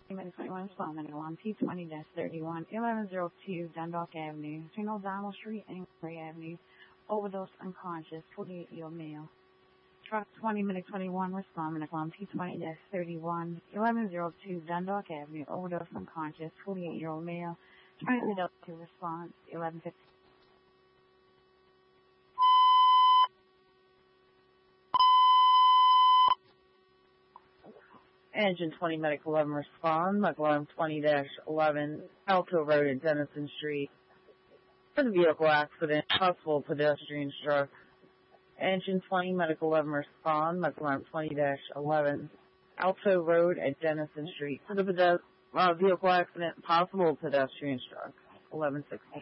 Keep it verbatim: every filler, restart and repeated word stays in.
twenty-one Sloman on P twenty thirty-one, eleven oh two Dundalk Avenue, between O'Donnell Street and Gray Avenue, overdose unconscious, forty-eight-year-old male. Truck twenty minute twenty-one responding on P twenty thirty-one, eleven oh two Dundalk Avenue, overdose unconscious, forty-eight-year-old male. twenty minute to response, eleven fifty. Engine twenty Medical eleven respond, McLaren twenty eleven, Alto Road at Denison Street. For the vehicle accident, possible pedestrian struck. Engine twenty Medical eleven respond, McLaren twenty eleven, Alto Road at Denison Street. For the pede- uh, vehicle accident, possible pedestrian struck. eleven sixteen.